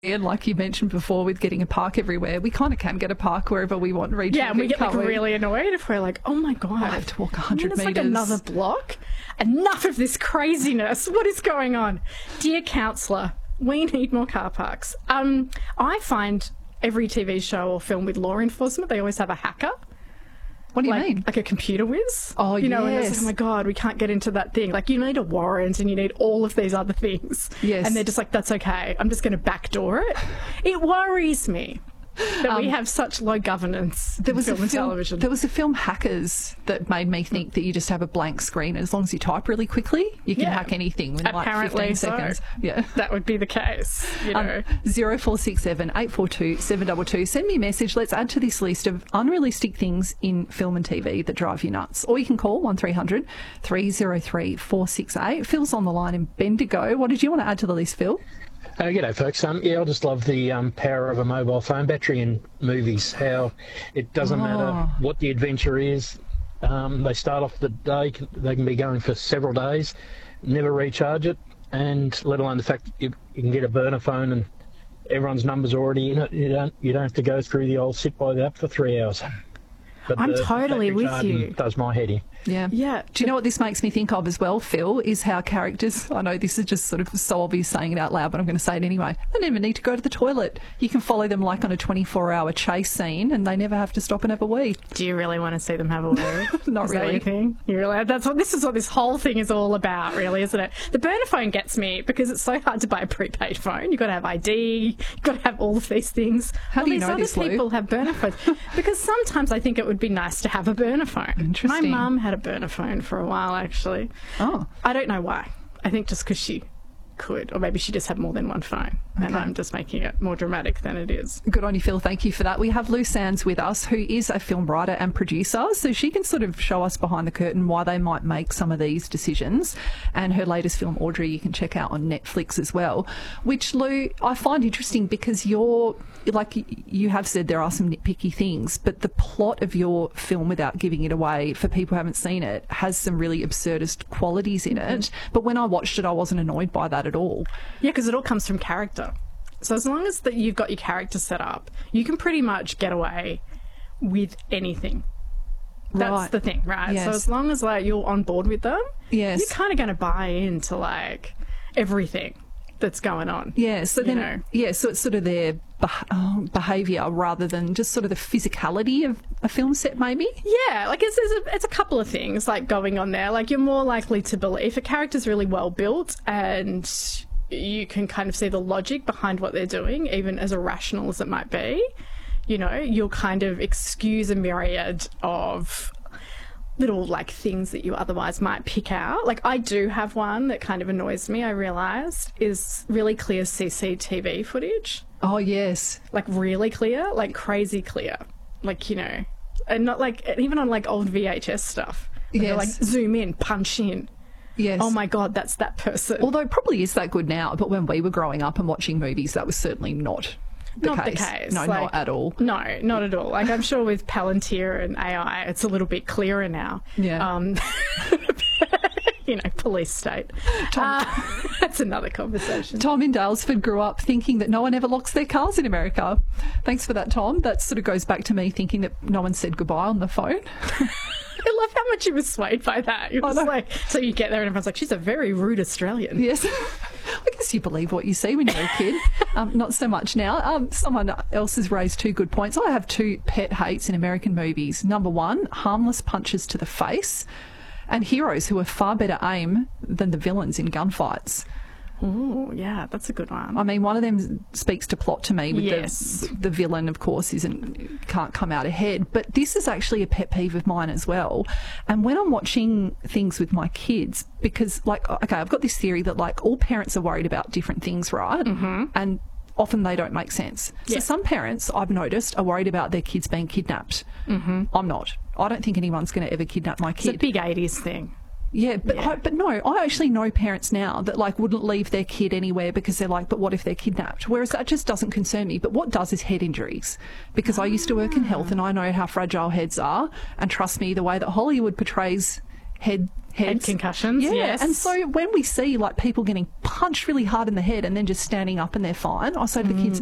And like you mentioned before, with getting a park everywhere, we kind of can get a park wherever we want regionally. Yeah, and we get like really annoyed if we're like, oh my God, I have to walk 100 metres. It's like another block. Enough of this craziness. What is going on? Dear counsellor, we need more car parks. I find every TV show or film with law enforcement, they always have a hacker. What do you mean? Like a computer whiz? Oh, you know, yes. and it's like, oh my God, we can't get into that thing. Like, you need a warrant and you need all of these other things. Yes. And they're just like, that's okay. I'm just going to backdoor it. It worries me that we have such low governance in film and television. There was a film, Hackers, that made me think that you just have a blank screen. As long as you type really quickly, you can hack anything in like 15 seconds. Yeah, that would be the case. You know, 0467 842 722. Send me a message. Let's add to this list of unrealistic things in film and TV that drive you nuts. Or you can call 1300 303 468. Phil's on the line in Bendigo. What did you want to add to the list, Phil? G'day, folks. I just love the power of a mobile phone battery in movies, how it doesn't matter what the adventure is. They start off the day, they can be going for several days, never recharge it, and let alone the fact that you can get a burner phone and everyone's number's already in it. You don't have to go through the old sit by the app for 3 hours. But I'm totally with you. Does my head in. Yeah. Yeah. Do you know what this makes me think of as well, Phil, is how characters, I know this is just sort of so obvious saying it out loud, but I'm going to say it anyway. They never need to go to the toilet. You can follow them like on a 24-hour chase scene and they never have to stop and have a wee. Do you really want to see them have a wee? Not is really. That your thing? You really? This is what this whole thing is all about, really, isn't it? The burner phone gets me because it's so hard to buy a prepaid phone. You've got to have ID. You've got to have all of these things. How do you know this, Lou? These other people have burner phones. Because sometimes I think it would be nice to have a burner phone. Interesting. My mum had a burner phone for a while, actually. Oh. I don't know why. I think just because she could, or maybe she just had more than one phone, and I'm just making it more dramatic than it is. Good on you, Phil. Thank you for that. We have Lou Sands with us, who is a film writer and producer, so she can sort of show us behind the curtain why they might make some of these decisions. And her latest film, Audrey, you can check out on Netflix as well, which, Lou, I find interesting because you have said there are some nitpicky things, but the plot of your film, without giving it away for people who haven't seen it, has some really absurdist qualities in it. But when I watched it, I wasn't annoyed by that at all. Yeah, because it all comes from character. So as long as that you've got your character set up, you can pretty much get away with anything. That's the thing, right? Yes. So as long as you're on board with them, yes, you're kind of going to buy into everything that's going on. Yeah, so so it's sort of their behaviour rather than just sort of the physicality of a film set, maybe? Yeah, it's a couple of things going on there. You're more likely to believe if a character's really well built and you can kind of see the logic behind what they're doing, even as irrational as it might be, you'll kind of excuse a myriad of little things that you otherwise might pick out. I do have one that kind of annoys me, I realised, is really clear CCTV footage. Oh, yes. Really clear, crazy clear. And not even on old VHS stuff. Yes. Zoom in, punch in. Yes. Oh my God, that's that person. Although it probably is that good now, but when we were growing up and watching movies, that was certainly not the case. No, not at all. No, not at all. I'm sure with Palantir and AI, it's a little bit clearer now. Yeah. Police state. That's another conversation. Tom in Dalesford grew up thinking that no one ever locks their cars in America. Thanks for that, Tom. That sort of goes back to me thinking that no one said goodbye on the phone. I love how much you were swayed by that. You're just so you get there and everyone's like, she's a very rude Australian. Yes. I guess you believe what you see when you're a kid. Not so much now. Someone else has raised two good points. I have two pet hates in American movies. Number one, harmless punches to the face, and heroes who are far better aim than the villains in gunfights. Oh, yeah, that's a good one. I mean, one of them speaks to plot to me. With yes. The villain, of course, can't come out ahead. But this is actually a pet peeve of mine as well. And when I'm watching things with my kids, because, I've got this theory that, all parents are worried about different things, right? Mm-hmm. And often they don't make sense. So some parents, I've noticed, are worried about their kids being kidnapped. Mm-hmm. I'm not. I don't think anyone's going to ever kidnap my kid. It's a big 80s thing. Yeah, but no, I actually know parents now that wouldn't leave their kid anywhere because they're but what if they're kidnapped? Whereas that just doesn't concern me. But what does is head injuries, because I used to work in health and I know how fragile heads are. And trust me, the way that Hollywood portrays head concussions. Yeah, yes. and so when we see like people getting punched really hard in the head and then just standing up and they're fine, I say to the kids,